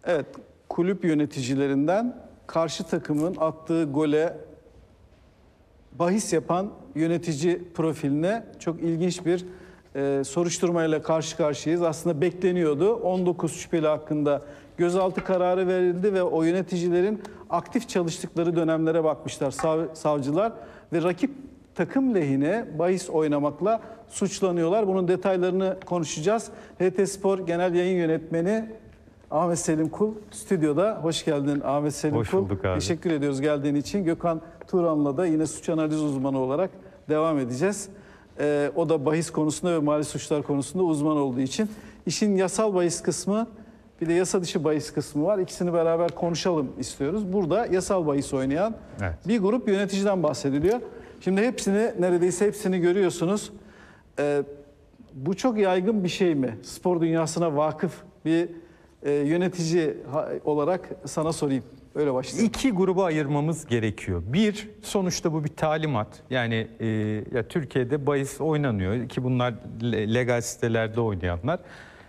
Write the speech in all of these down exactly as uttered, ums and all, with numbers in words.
Evet, kulüp yöneticilerinden karşı takımın attığı gole bahis yapan yönetici profiline çok ilginç bir e, soruşturmayla karşı karşıyayız. Aslında bekleniyordu. on dokuz şüpheli hakkında gözaltı kararı verildi ve o yöneticilerin aktif çalıştıkları dönemlere bakmışlar sav savcılar ve rakip takım lehine bahis oynamakla suçlanıyorlar. Bunun detaylarını konuşacağız. H T Spor Genel Yayın Yönetmeni Ahmet Selim Kul stüdyoda. Hoş geldin Ahmet Selim Hoş Kul. bulduk abi. Teşekkür ediyoruz geldiğin için. Gökhan Turan'la da yine suç analiz uzmanı olarak devam edeceğiz. Ee, o da bahis konusunda ve mali suçlar konusunda uzman olduğu için. İşin yasal bahis kısmı bir de yasa dışı bahis kısmı var. İkisini beraber konuşalım istiyoruz. Burada yasal bahis oynayan Evet. bir grup yöneticiden bahsediliyor. Şimdi hepsini, neredeyse hepsini görüyorsunuz. Ee, bu çok yaygın bir şey mi? Spor dünyasına vakıf bir e, yönetici olarak sana sorayım. Öyle başlayalım. İki gruba ayırmamız gerekiyor. Bir, sonuçta bu bir talimat. Yani e, ya Türkiye'de bahis oynanıyor ki bunlar legal sitelerde oynayanlar.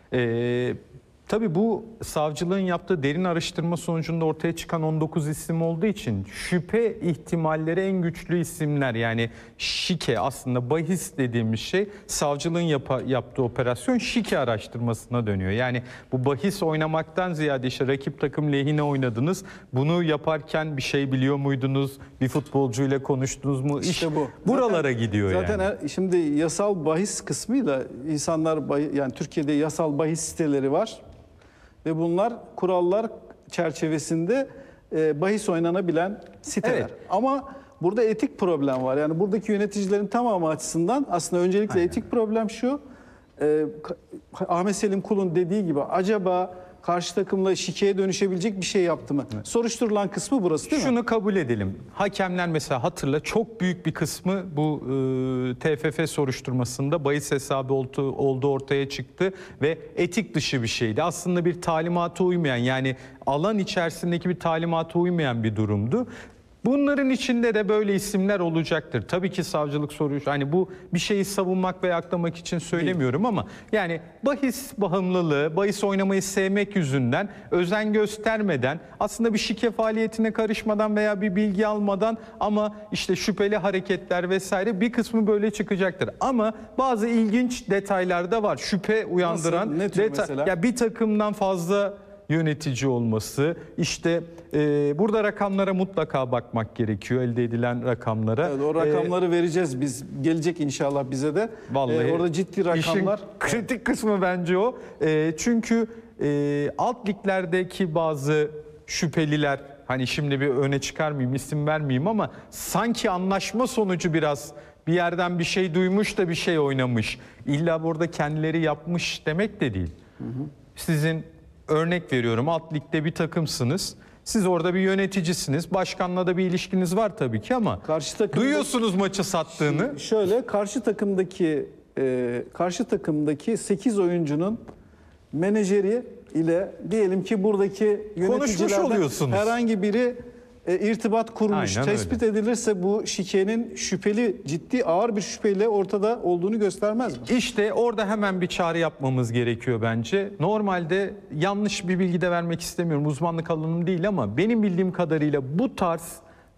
E, tabii bu savcılığın yaptığı derin araştırma sonucunda ortaya çıkan on dokuz isim olduğu için şüphe ihtimalleri en güçlü isimler. Yani şike, aslında bahis dediğimiz şey savcılığın yap yaptığı operasyon şike araştırmasına dönüyor. Yani bu bahis oynamaktan ziyade işte rakip takım lehine oynadınız. Bunu yaparken bir şey biliyor muydunuz? Bir futbolcuyla konuştunuz mu? İş İşte bu. buralara zaten, gidiyor zaten yani. Zaten şimdi yasal bahis kısmıyla insanlar bahis, yani Türkiye'de yasal bahis siteleri var. Ve bunlar kurallar çerçevesinde e, bahis oynanabilen siteler. Evet. Ama burada etik problem var. Yani buradaki yöneticilerin tamamı açısından aslında öncelikle Aynen. etik problem şu. E, Ahmet Selim Kul'un dediği gibi acaba karşı takımla şikeye dönüşebilecek bir şey yaptı mı? Evet. Soruşturulan kısmı burası değil Şunu mi? Şunu kabul edelim. Hakemler mesela hatırla çok büyük bir kısmı bu e, T F F soruşturmasında bahis hesabı olduğu, olduğu ortaya çıktı ve etik dışı bir şeydi. Aslında bir talimata uymayan, yani alan içerisindeki bir talimata uymayan bir durumdu. Bunların içinde de böyle isimler olacaktır. Tabii ki savcılık soruyor. Hani bu bir şeyi savunmak veya aklamak için söylemiyorum ama yani bahis bağımlılığı, bahis oynamayı sevmek yüzünden özen göstermeden, aslında bir şike faaliyetine karışmadan veya bir bilgi almadan ama işte şüpheli hareketler vesaire bir kısmı böyle çıkacaktır. Ama bazı ilginç detaylar da var. Şüphe uyandıran Nasıl? Ne tür detay. mesela? Ya bir takımdan fazla yönetici olması, işte e, burada rakamlara mutlaka bakmak gerekiyor, elde edilen rakamlara. Evet, o rakamları ee, vereceğiz biz, gelecek inşallah bize de. Vallahi ee, orada ciddi rakamlar. İşin kritik kısmı bence o. E, çünkü e, alt liglerdeki bazı şüpheliler, hani şimdi bir öne çıkarmayayım, isim vermeyeyim ama sanki anlaşma sonucu biraz bir yerden bir şey duymuş da bir şey oynamış. İlla burada kendileri yapmış demek de değil. Hı hı. Sizin örnek veriyorum, alt ligde bir takımsınız. Siz orada bir yöneticisiniz. Başkanla da bir ilişkiniz var tabii ki ama karşı takımda, duyuyorsunuz maçı sattığını. Şöyle karşı takımdaki e, karşı takımdaki sekiz oyuncunun menajeri ile diyelim ki buradaki yöneticilerden herhangi biri e, irtibat kurmuş. Aynen Tespit öyle. edilirse bu şikenin şüpheli, ciddi ağır bir şüpheyle ortada olduğunu göstermez mi? İşte orada hemen bir çağrı yapmamız gerekiyor bence. Normalde yanlış bir bilgi de vermek istemiyorum. Uzmanlık alanım değil ama benim bildiğim kadarıyla bu tarz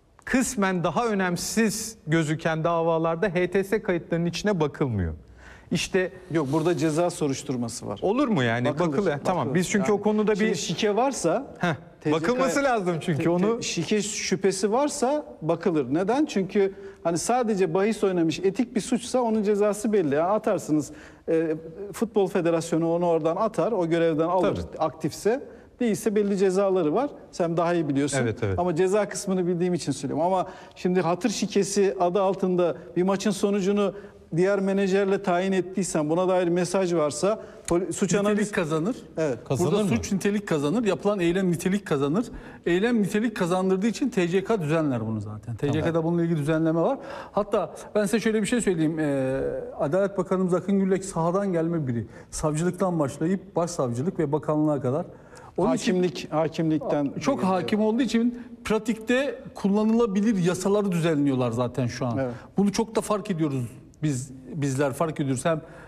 kısmen daha önemsiz gözüken davalarda H T S kayıtlarının içine bakılmıyor. İşte yok, burada ceza soruşturması var. Olur mu yani? Bakılır. Bakılır. Bakılır. Tamam. Biz çünkü yani, o konuda bir şike varsa Heh, bakılması lazım çünkü onu şike şüphesi varsa bakılır. Neden? Çünkü hani sadece bahis oynamış, etik bir suçsa onun cezası belli. Yani atarsınız, e, Futbol Federasyonu onu oradan atar, o görevden alır. Tabii. Aktifse. Değilse belli cezaları var. Sen daha iyi biliyorsun. Evet, evet. Ama ceza kısmını bildiğim için söylüyorum. Ama şimdi hatır şikesi adı altında bir maçın sonucunu diğer menajerle tayin ettiysen, buna dair mesaj varsa suç nitelik analiz kazanır. Evet. Kazanır Burada mı? Suç nitelik kazanır. Yapılan eylem nitelik kazanır. Eylem nitelik kazandırdığı için T C K düzenler bunu zaten. T C K'da tamam. bununla ilgili düzenleme var. Hatta ben size şöyle bir şey söyleyeyim. Ee, Adalet Bakanımız Akın Gürlek sahadan gelme biri. Savcılıktan başlayıp başsavcılık ve bakanlığa kadar. Onun hakimlik için, hakimlikten çok hakim olduğu için pratikte kullanılabilir yasaları düzenliyorlar zaten şu an. Evet. Bunu çok da fark ediyoruz. Biz bizler fark ediyoruz. Hem